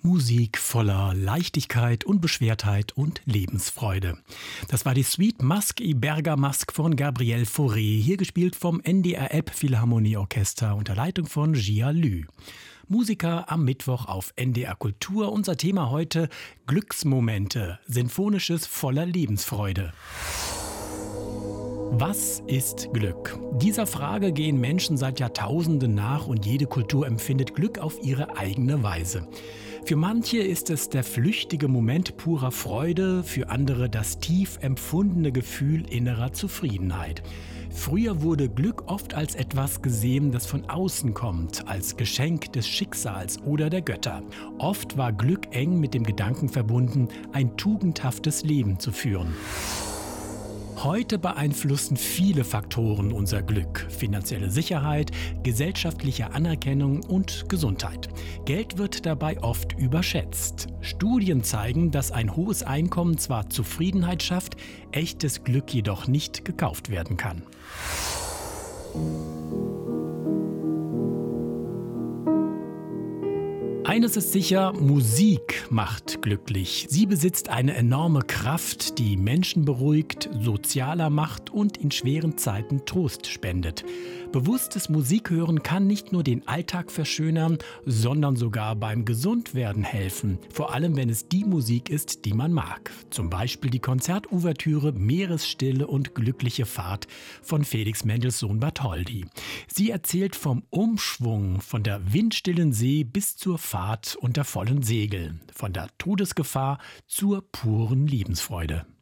Musik voller Leichtigkeit, Unbeschwertheit und Lebensfreude. Das war die Suite Masque i Bergamasque von Gabriel Fauré, hier gespielt vom NDR Elbphilharmonieorchester unter Leitung von Jia Lü. Musiker am Mittwoch auf NDR Kultur. Unser Thema heute: Glücksmomente, Sinfonisches voller Lebensfreude. Was ist Glück? Dieser Frage gehen Menschen seit Jahrtausenden nach und jede Kultur empfindet Glück auf ihre eigene Weise. Für manche ist es der flüchtige Moment purer Freude, für andere das tief empfundene Gefühl innerer Zufriedenheit. Früher wurde Glück oft als etwas gesehen, das von außen kommt, als Geschenk des Schicksals oder der Götter. Oft war Glück eng mit dem Gedanken verbunden, ein tugendhaftes Leben zu führen. Heute beeinflussen viele Faktoren unser Glück: finanzielle Sicherheit, gesellschaftliche Anerkennung und Gesundheit. Geld wird dabei oft überschätzt. Studien zeigen, dass ein hohes Einkommen zwar Zufriedenheit schafft, echtes Glück jedoch nicht gekauft werden kann. Eines ist sicher: Musik macht glücklich. Sie besitzt eine enorme Kraft, die Menschen beruhigt, sozialer macht und in schweren Zeiten Trost spendet. Bewusstes Musikhören kann nicht nur den Alltag verschönern, sondern sogar beim Gesundwerden helfen. Vor allem, wenn es die Musik ist, die man mag. Zum Beispiel die Konzertouvertüre Meeresstille und glückliche Fahrt von Felix Mendelssohn Bartholdy. Sie erzählt vom Umschwung, von der windstillen See bis zur Fahrt unter vollen Segeln, von der Todesgefahr zur puren Lebensfreude.